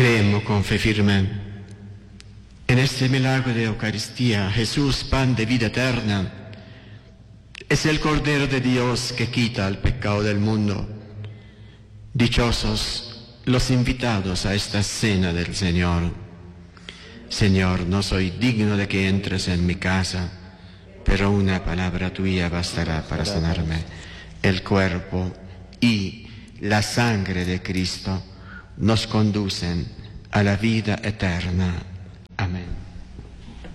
Creemos con fe firme en este milagro de Eucaristía. Jesús, pan de vida eterna, es el Cordero de Dios que quita el pecado del mundo. Dichosos los invitados a esta cena del Señor. Señor, no soy digno de que entres en mi casa, pero una palabra tuya bastará para sanarme. El cuerpo y la sangre de Cristo nos conducen a la vida eterna. Amén.